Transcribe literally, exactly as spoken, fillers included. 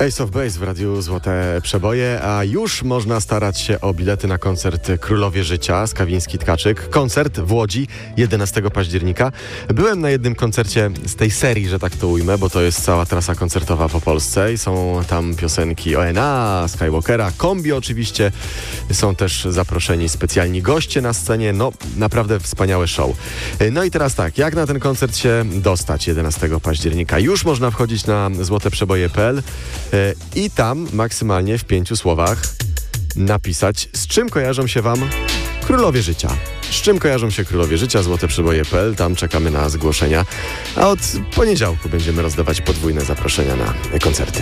Ace of Base w radiu Złote Przeboje, a już można starać się o bilety na koncert Królowie Życia z Kawiński-Tkaczyk. Koncert w Łodzi jedenastego października. Byłem na jednym koncercie z tej serii, że tak to ujmę, bo to jest cała trasa koncertowa po Polsce i są tam piosenki O N A, Skywalkera, Kombi oczywiście. Są też zaproszeni specjalni goście na scenie. No, naprawdę wspaniałe show. No i teraz tak, jak na ten koncert się dostać jedenastego października? Już można wchodzić na złoteprzeboje kropka p l i tam maksymalnie w pięciu słowach napisać, z czym kojarzą się wam Królowie Życia. Z czym kojarzą się Królowie Życia, złoteprzeboje kropka p l. Tam czekamy na zgłoszenia. A od poniedziałku będziemy rozdawać podwójne zaproszenia na koncerty.